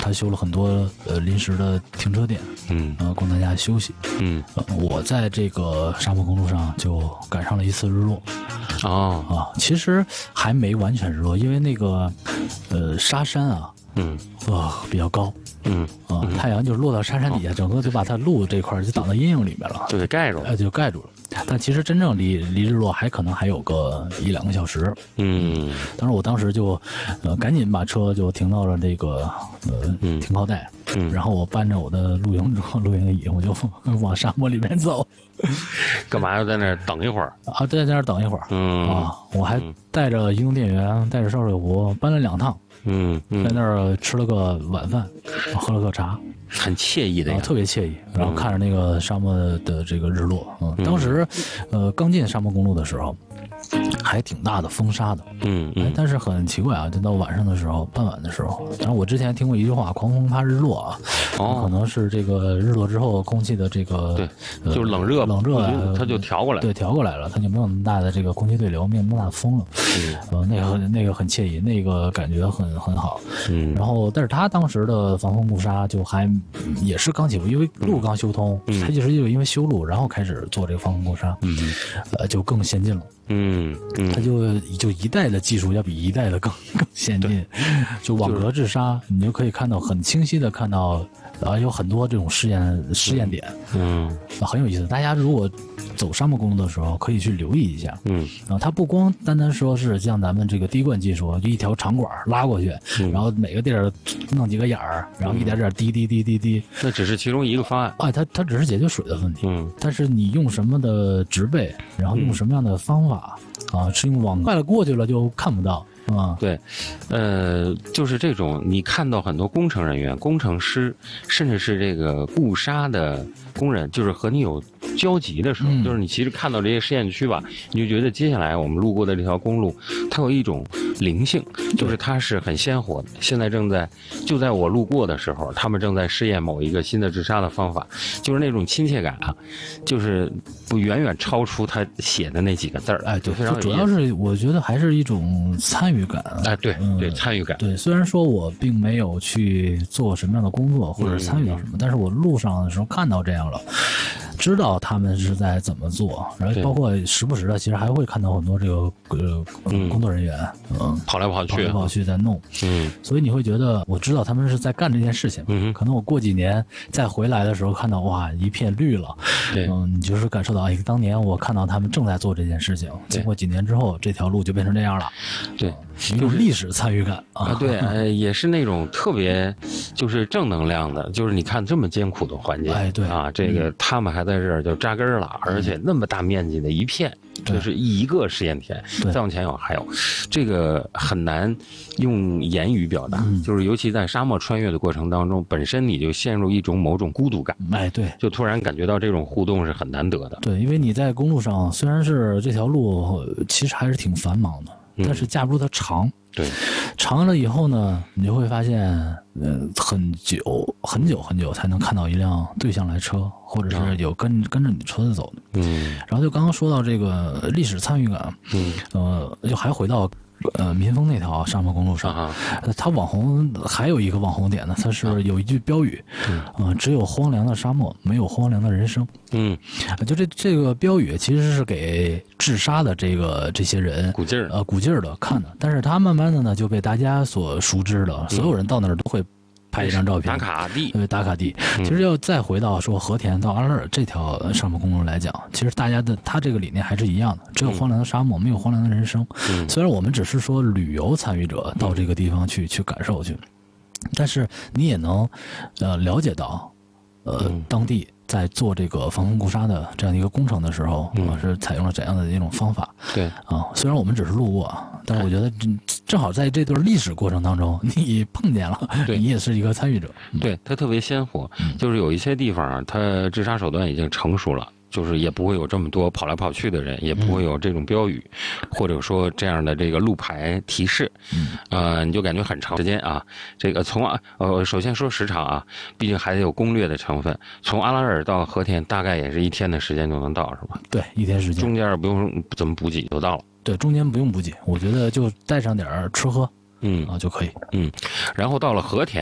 他修了很多临时的停车点，供大家休息。我在这个沙漠公路上就赶上了一次日落。其实还没完全日落，因为那个沙山啊，比较高。太阳就落到沙山底下，整个就把它路这块就挡到阴影里面了， 就给盖住了， 就盖住了。但其实真正离日落可能还有个1-2个小时。当时我当时就赶紧把车就停到了这个停靠带，然后我搬着我的露营椅，我就往沙漠里面走。 干嘛要在那儿等一会儿啊？在那儿等一会儿。我还带着移动电源，带着烧水壶，搬了2趟。在那儿吃了个晚饭，喝了个茶， 很惬意的呀， 特别惬意。然后看着那个沙漠的这个日落，当时刚进沙漠公路的时候，还挺大的风沙的，但是很奇怪啊，就到晚上的时候，傍晚的时候，然后我之前听过一句话，狂风怕日落啊，可能是这个日落之后空气的这个对，就是冷热它就调过来， 对，调过来了，它就没有那么大的这个空气对流，没有那么大的风了，那个很惬意，那个感觉很好，然后但是他当时的防风固沙就还也是刚起步，因为路刚修通，他就是因为修路，然后开始做这个防风固沙，就更先进了。它就一代的技术要比一代的更先进，就网格制沙，你就可以看到很清晰的看到，有很多这种试验点，很有意思。大家如果走沙漠公路的时候，可以去留意一下。它不光单单说是像咱们这个滴灌技术，就一条长管拉过去，然后每个地儿弄几个眼儿，然后一点点滴， 那只是其中一个方案。 它只是解决水的问题。但是你用什么的植被，然后用什么样的方法。是用网快了过去了就看不到对，就是这种你看到很多工程人员、工程师，甚至是这个固沙的工人，就是和你有交集的时候，就是你其实看到这些试验区吧，你就觉得接下来我们路过的这条公路，它有一种灵性，就是它是很鲜活的。现在就在我路过的时候，他们正在试验某一个新的治沙的方法，就是那种亲切感啊，就是不远远超出他写的那几个字儿，就非常有意思。 主要是我觉得还是一种参与感。 对，参与感。 对，虽然说我并没有去做什么样的工作或者参与到什么，但是我路上的时候看到这样了，知道他们是在怎么做，然后包括时不时的，其实还会看到很多这个工作人员， 跑来跑去在弄，所以你会觉得我知道他们是在干这件事情，可能我过几年再回来的时候看到哇一片绿了，你就是感受到当年我看到他们正在做这件事情，经过几年之后这条路就变成这样了，一种历史参与感对，也是那种特别就是正能量的，就是你看这么艰苦的环境，这个他们还在这儿就扎根了，而且那么大面积的一片，就是一个试验田，再往前还有，这个很难用言语表达，就是尤其在沙漠穿越的过程当中，本身你就陷入一种某种孤独感，就突然感觉到这种互动是很难得的。 对，因为你在公路上，虽然是这条路其实还是挺繁忙的，但是架不住它长。 对， 长了以后呢，你就会发现，很久才能看到一辆对向来车，或者是有跟着你车子走的。然后就刚刚说到这个历史参与感，就还回到民丰那条沙漠公路上，它网红还有一个网红点呢，它是有一句标语，只有荒凉的沙漠，没有荒凉的人生。就这个标语其实是给治沙的这些人鼓劲儿的看的，但是它慢慢的呢就被大家所熟知了，所有人到那儿都会拍一张照片，打卡地。其实要再回到说和田到阿勒尔这条沙漠公路来讲，其实大家他这个理念还是一样的，只有荒凉的沙漠，没有荒凉的人生。虽然我们只是说旅游参与者到这个地方去感受去，但是你也能了解到当地在做这个防风固沙的这样一个工程的时候，是采用了怎样的一种方法？虽然我们只是路过，但是我觉得正好在这段历史过程当中，你碰见了，你也是一个参与者。 对，它特别鲜活，就是有一些地方它治沙手段已经成熟了。就是也不会有这么多跑来跑去的人，也不会有这种标语，或者说这样的这个路牌提示，你就感觉很长时间啊。这个从首先说时长啊，毕竟还得有攻略的成分。从阿拉尔到和田大概也是1天的时间就能到，是吧？ 对，1天时间， 中间不用怎么补给就到了。 对，中间不用补给，我觉得就带上点吃喝，就可以。 然后到了和田。